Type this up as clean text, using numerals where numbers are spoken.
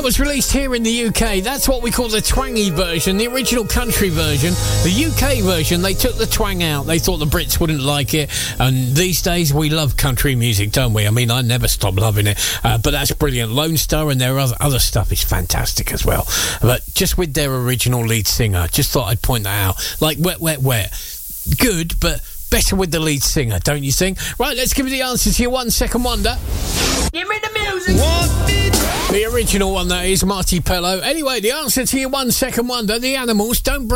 was released here in the UK. That's what we call the twangy version, the original country version. The UK version, they took the twang out. They thought the Brits wouldn't like it. And these days, we love country music, don't we? I mean, I never stop loving it. But that's brilliant. Lone Star and their other stuff is fantastic as well. But just with their original lead singer, just thought I'd point that out. Like Wet, Wet, Wet. Good, but better with the lead singer, don't you think? Right, let's give you the answer to your 1 second wonder. Give me the music. The original one, that is Marty Pello. Anyway, the answer to your 1 second wonder, the Animals don't bring